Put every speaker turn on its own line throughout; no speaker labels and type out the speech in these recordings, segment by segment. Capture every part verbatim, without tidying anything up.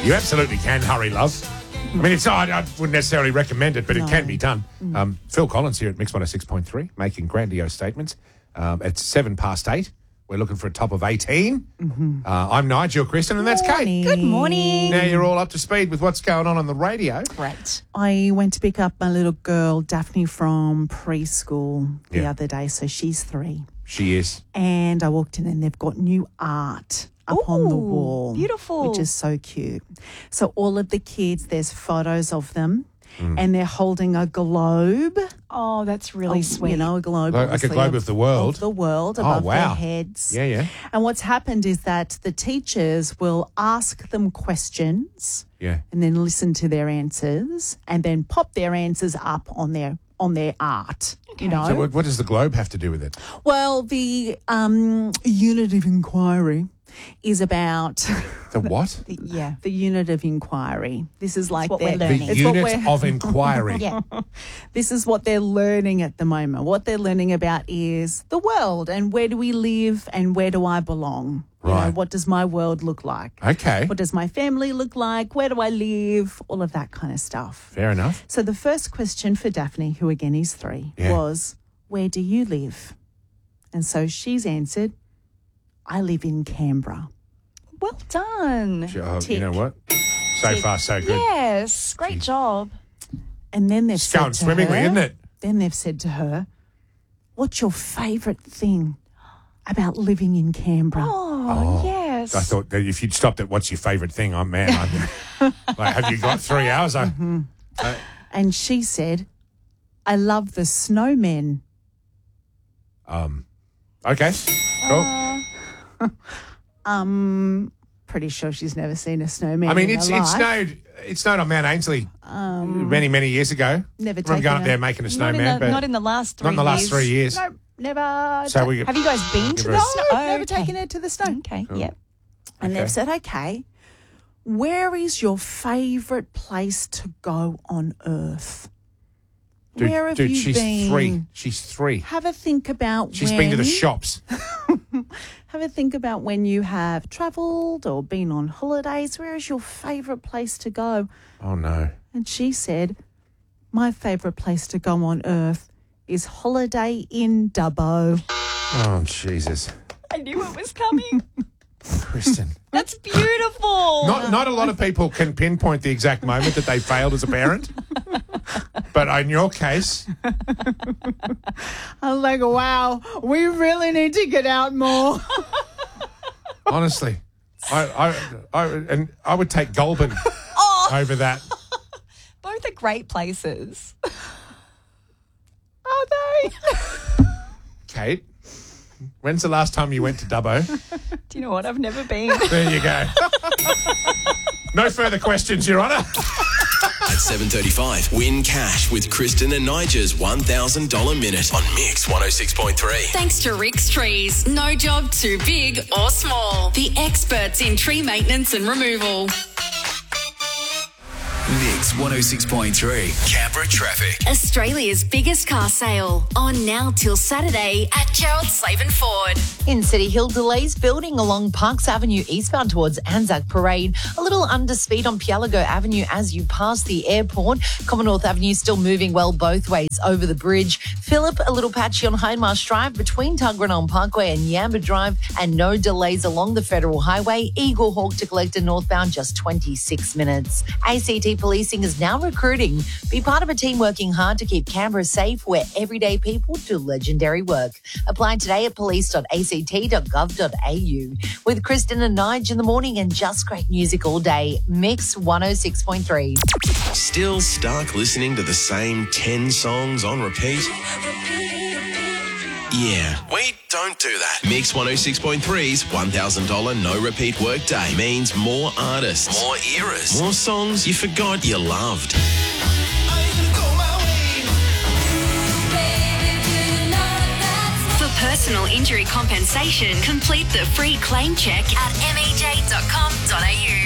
You absolutely can hurry, love. I mean, it's I, I wouldn't necessarily recommend it, but
No.
it can be done. Um, Phil Collins here at Mix one oh six point three, making grandiose statements. Um, it's seven past eight. We're looking for a top of eighteen. Mm-hmm. Uh, I'm Nigel, Kristen, and that's Kate.
Good morning.
Now you're all up to speed with what's going on on the radio.
Great.
I went to pick up my little girl, Daphne, from preschool the
Yeah.
other day. So she's three.
She is.
And I walked in and they've got new art up on the
Ooh,
wall.
beautiful.
Which is so cute. So all of the kids, there's photos of them
Mm.
and they're holding a globe.
Oh, that's really
Oh,
sweet.
You know, a globe.
Like a
obviously,
globe of the world.
Of the world
Oh,
above
wow.
their heads.
Yeah, yeah.
And what's happened is that the teachers will ask them questions
Yeah.
and then listen to their answers and then pop their answers up on their on their art. You know?
So what, what does the globe have to do with it?
Well, the um, unit of inquiry is about
The what?
the, yeah, the unit of inquiry. This is like
what we're
their-
learning.
The
it's what
unit
we're-
of inquiry.
Yeah.
This is what they're learning at the moment. What they're learning about is the world and where do we live and where do I belong? You know,
Right.
what does my world look like?
Okay.
What does my family look like? Where do I live? All of that kind of stuff.
Fair enough.
So the first question for Daphne, who again is three,
Yeah.
was, where do you live? And so she's answered, I live in Canberra.
Well done.
Oh, you
Tick.
know what? So far, so good.
Yes, great job.
And then they've
It's
said
going
to
swimmingly,
her,
isn't it?
Then they've said to her, what's your favourite thing about living in Canberra?
Oh, yes.
I thought that if you'd stopped at what's your favourite thing, I'm man. I'm, like, have you got three hours? I, I,
And she said, I love the snowmen.
um, okay, cool.
Um, pretty sure she's never seen a snowman.
I mean,
in
it's
her
it
life.
snowed. It snowed on Mount Ainslie many many years ago.
Never
Remember
taken
going up
a-
there making a
not, in
snowman,
the,
but
not in the last three
not in the last
years.
three years.
No, never.
So we
Have you guys been to
Give
the
her a-
snow?
No, never
Okay.
taken her to the snow.
Okay, yep.
And
Okay.
they've said, okay, where is your favourite place to go on Earth?
dude,
Where have
dude,
you
she's
been?
three. She's three.
Have a think about
She's
when,
been to the shops.
Have a think about when you have travelled or been on holidays. Where is your favourite place to go?
Oh no.
And she said, my favourite place to go on Earth is Holiday in Dubbo.
Oh Jesus,
I knew it was coming.
Kristen.
That's beautiful.
Not not a lot of people can pinpoint the exact moment that they failed as a parent. But in your case,
I'm like, wow, we really need to get out more.
honestly, I, I, I and I would take Goulburn
Oh.
over that.
Both are great places.
Are they?
Kate, when's the last time you went to Dubbo?
Do you know what? I've never been.
There you go. No further questions, Your Honour.
At seven thirty-five, win cash with Kristen and Nigel's one thousand dollars minute on Mix one oh six point three.
Thanks to Rick's Trees. No job too big or small. The experts in tree maintenance and removal.
Mix one oh six point three. Canberra traffic.
Australia's biggest car sale. On now till Saturday at Gerald Slaven Ford.
In City Hill, delays building along Parks Avenue eastbound towards Anzac Parade. A little under speed on Pialago Avenue as you pass the airport. Commonwealth Avenue still moving well both ways over the bridge. Phillip, a little patchy on Hindmarsh Drive between Tuggeranong Parkway and Yamba Drive, and no delays along the Federal Highway. Eagle Hawk to Collector northbound, just twenty-six minutes. A C T Policing is now recruiting. Be part of a team working hard to keep Canberra safe, where everyday people do legendary work. Apply today at police dot a c t dot gov dot a u. With Kristen and Nige in the morning and just great music all day. Mix one oh six point three.
Still stuck listening to the same ten songs on repeat? Yeah, we don't do that. Mix one oh six point three's one thousand dollars no repeat workday means more artists, more eras, more songs you forgot you loved.
For personal injury compensation, complete the free claim check at m e j dot com dot a u.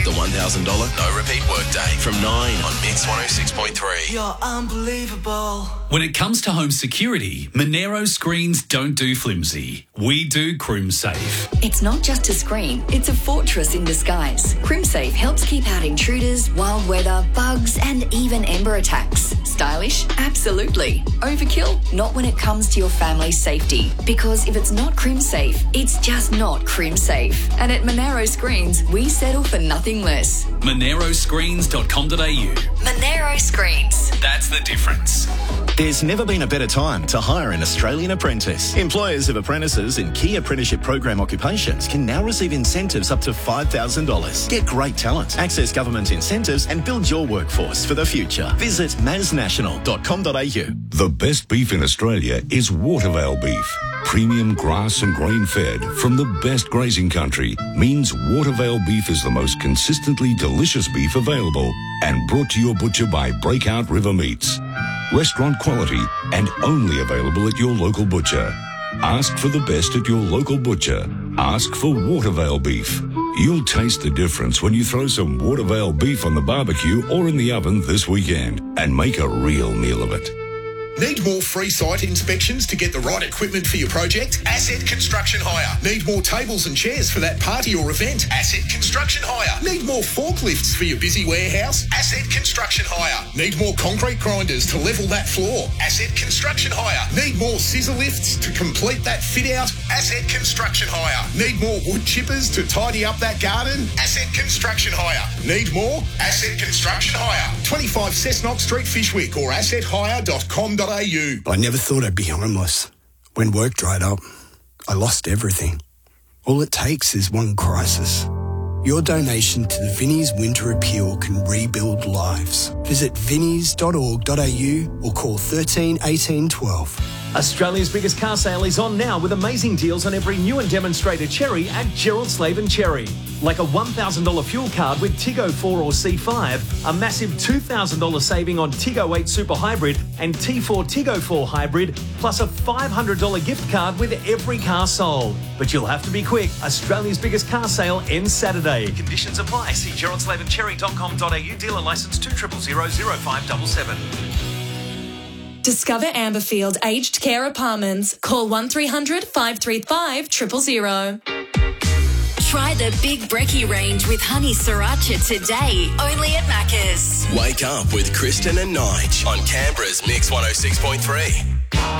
The one thousand dollars no repeat workday from nine on Mix one oh six point three.
You're unbelievable.
When it comes to home security, Monero screens don't do flimsy. We do CrimSafe.
It's not just a screen, it's a fortress in disguise. CrimSafe helps keep out intruders, wild weather, bugs, and even Ember attacks. Stylish? Absolutely. Overkill? Not when it comes to your family's safety. Because if it's not CrimSafe, it's just not CrimSafe. And at Monero Screens, we settle for nothing less.
Monero screens dot com dot a u.
Monero Screens.
That's the difference.
There's never been a better time to hire an Australian apprentice. Employers of apprentices in key apprenticeship program occupations can now receive incentives up to five thousand dollars. Get great talent, access government incentives and build your workforce for the future. Visit mas national dot com dot a u.
The best beef in Australia is Watervale beef. Premium grass and grain fed from the best grazing country means Watervale beef is the most consistently delicious beef available and brought to your butcher by Breakout River Meats. Restaurant quality and only available at your local butcher. Ask for the best at your local butcher. Ask for Watervale beef. You'll taste the difference when you throw some Watervale beef on the barbecue or in the oven this weekend and make a real meal of it.
Need more free site inspections to get the right equipment for your project? Asset Construction Hire. Need more tables and chairs for that party or event? Asset Construction Hire. Need more forklifts for your busy warehouse? Asset Construction Hire. Need more concrete grinders to level that floor? Asset Construction Hire. Need more scissor lifts to complete that fit out? Asset Construction Hire. Need more wood chippers to tidy up that garden? Asset Construction Hire. Need more? Asset Construction Hire. twenty-five Cessnock Street, Fishwick or asset hire dot com dot a u.
I never thought I'd be homeless. When work dried up, I lost everything. All it takes is one crisis. Your donation to the Vinnie's Winter Appeal can rebuild lives. Visit vinnies dot org dot a u or call thirteen eighteen twelve.
Australia's biggest car sale is on now with amazing deals on every new and demonstrator Cherry at Gerald Slaven Cherry. Like a one thousand dollars fuel card with Tiggo four or C five, a massive two thousand dollars saving on Tiggo eight Super Hybrid and T four Tiggo four Hybrid, plus a five hundred dollars gift card with every car sold. But you'll have to be quick. Australia's biggest car sale ends Saturday. Conditions apply. See gerald slaven cherry dot com dot a u. Dealer licence two zero zero zero zero five seven seven.
Discover Amberfield Aged Care Apartments. Call one three hundred five three five zero zero zero.
Try the Big Brekkie range with honey sriracha today, only at Macca's.
Wake up with Kristen and Nige on Canberra's Mix one oh six point three.